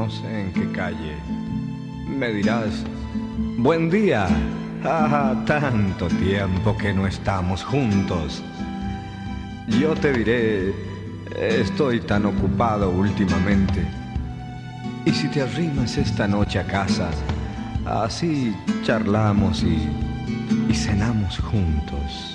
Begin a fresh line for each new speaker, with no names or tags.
no sé en qué calle. Me dirás, buen día. Tanto tiempo que no estamos juntos. Yo te diré, estoy tan ocupado últimamente. Y si te arrimas esta noche a casa, así charlamos y cenamos juntos.